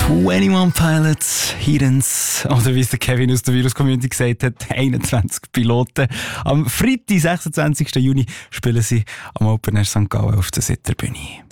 21 Pilots, Heathens, oder wie es der Kevin aus der Virus-Community gesagt hat, 21 Piloten. Am Freitag, 26. Juni, spielen sie am Open Air St. Gallen auf der Sitterbühne.